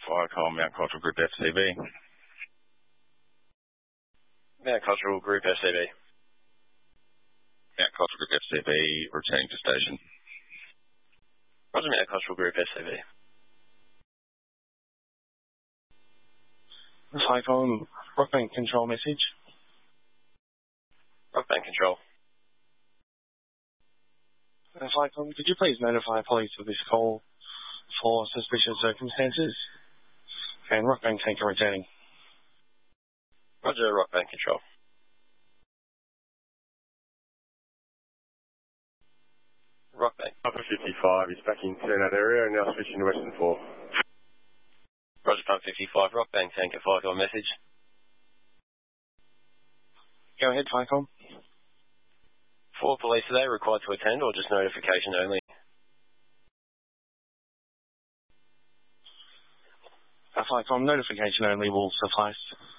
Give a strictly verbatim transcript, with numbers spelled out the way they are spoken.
Viacom, Mount Cottrell Group F C B. Mount Cottrell Group F C B. Mount Cottrell Group F C B, returning to station. Roger, Mount Cottrell Group F C B. Viacom, Rockbank Control message. Rockbank Control. Viacom, could you please notify police of this call for suspicious circumstances? And Rockbank Tanker returning. Roger, Rockbank Control. Rockbank. Upper fifty-five is back into that area and now switching to Western four. Roger, Pump fifty-five, Rockbank Tanker, Viacom message. Go ahead, Viacom. Four police today required to attend or just notification only? Uh, Viacom, notification only will suffice.